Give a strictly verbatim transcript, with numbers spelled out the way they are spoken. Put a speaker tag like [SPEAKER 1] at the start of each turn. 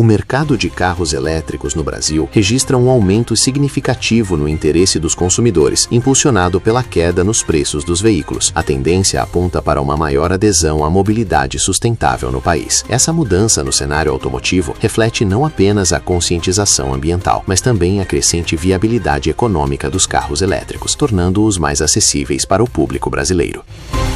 [SPEAKER 1] O mercado de carros elétricos no Brasil registra um aumento significativo no interesse dos consumidores, impulsionado pela queda nos preços dos veículos. A tendência aponta para uma maior adesão à mobilidade sustentável no país. Essa mudança no cenário automotivo reflete não apenas a conscientização ambiental, mas também a crescente viabilidade econômica dos carros elétricos, tornando-os mais acessíveis para o público brasileiro.